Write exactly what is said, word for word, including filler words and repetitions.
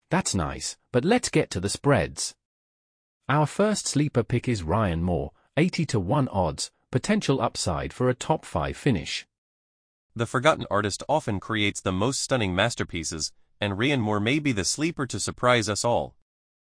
That's nice, but let's get to the spreads. Our first sleeper pick is Ryan Moore, eighty to one odds, potential upside for a top five finish. The forgotten artist often creates the most stunning masterpieces, and Ryan Moore may be the sleeper to surprise us all.